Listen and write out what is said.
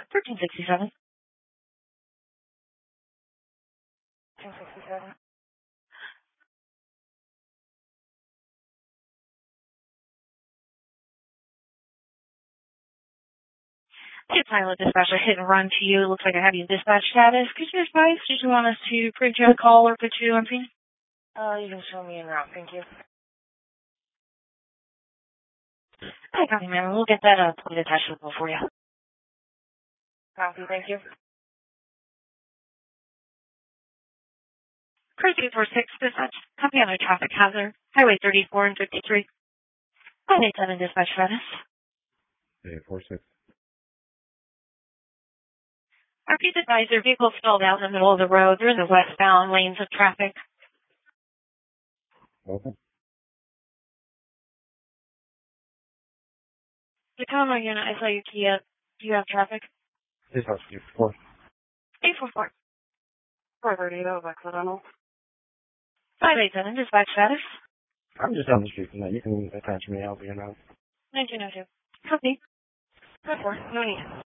1367. 1367. Hey, pilot dispatcher, hit and run to you. Looks like I have you dispatch status. Could you advise? Did you want us to print you a call or put you on scene? You can show me en route, thank you. Hi, copy, ma'am. We'll get that plate attachable for you. Copy, thank you. Cruise 846 dispatch. Copy on a traffic hazard. Highway 34 and 53. 587 dispatch status. 846. Please advise your vehicle stalled out in the middle of the road. They're in the westbound lanes of traffic. Okay. Tacoma unit, I saw you key up. Do you have traffic? This house is 4. 844. 430 accidental. 587 dispatch status. I'm just down the street from that. You can attach me. I'll be around. 1902. Copy. 4-4, no need.